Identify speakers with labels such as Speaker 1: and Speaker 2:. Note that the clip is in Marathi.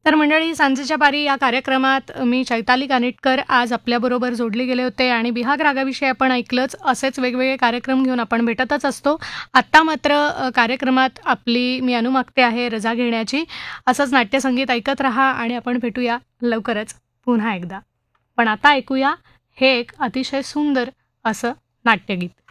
Speaker 1: तर मंडळी, सांजेच्या पारी या कार्यक्रमात मी चैताली कानिटकर आज आपल्याबरोबर जोडले गेले होते आणि बिहाग रागाविषयी आपण ऐकलंच. असेच वेगवेगळे कार्यक्रम घेऊन आपण भेटतच असतो. आत्ता मात्र कार्यक्रमात आपली मी अनुमागते आहे रजा घेण्याची. असंच नाट्यसंगीत ऐकत राहा आणि आपण भेटूया लवकरच पुन्हा एकदा. पण आता ऐकूया हे एक अतिशय सुंदर असं नाट्यगीत.